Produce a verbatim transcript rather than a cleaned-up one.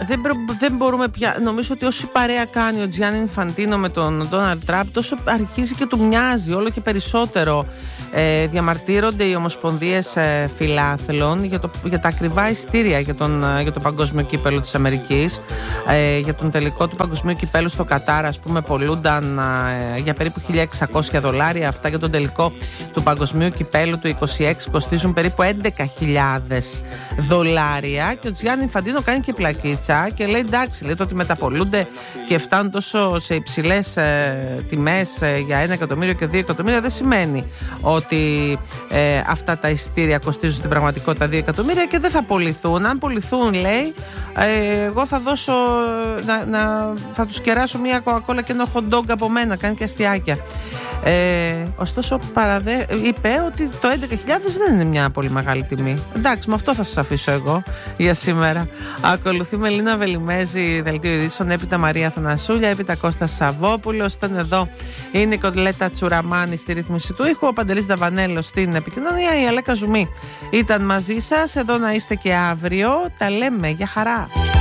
Δεν, δεν μπορούμε πια. Νομίζω ότι όση παρέα κάνει ο Τζιάννι Ινφαντίνο με τον Ντόναλντ Τραμπ, τόσο αρχίζει και του μοιάζει όλο και περισσότερο. Ε, διαμαρτύρονται οι ομοσπονδίες ε, φιλάθλων για, το, για τα ακριβά εισιτήρια για τον, για το παγκόσμιο κύπελο της Αμερικής. Ε, για τον τελικό του παγκοσμίου κυπέλου στο Κατάρ, ας πούμε, πολλούνταν ε, για περίπου χίλια εξακόσια δολάρια. Αυτά για τον τελικό του παγκοσμίου κυπέλου του είκοσι έξι κοστίζουν περίπου έντεκα χιλιάδες δολάρια. Και ο Τζιάννι Ινφαντίνο κάνει και πλακίτσα και λέει εντάξει, λέει το ότι μεταπολούνται και φτάνουν τόσο σε υψηλές ε, τιμές ε, για ένα εκατομμύριο και δύο εκατομμύρια, δεν σημαίνει ότι ε, αυτά τα εισιτήρια κοστίζουν στην πραγματικότητα δύο εκατομμύρια και δεν θα πωληθούν. Αν πωληθούν, λέει, ε, εγώ θα δώσω να, να, θα τους κεράσω μια κοκακόλα και ένα hot dog από μένα. Κάνει και αστιάκια. Ε, ωστόσο παραδέ... είπε ότι το έντεκα χιλιάδες δεν είναι μια πολύ μεγάλη τιμή. Εντάξει, με αυτό θα σας αφήσω εγώ για σήμερα. Ακολουθεί Μελίνα Βελιμέζη, δελτίο ειδήσεων, έπειτα Μαρία Θανασούλια, έπειτα Κώστας Σαββόπουλος. Ήταν εδώ η Νικολέτα Τσουραμάνη στη ρύθμιση του ήχου, ο Παντελής Δαβανέλος στην επικοινωνία, η Αλέκα Ζουμί ήταν μαζί σας. Εδώ να είστε και αύριο. Τα λέμε, για χαρά.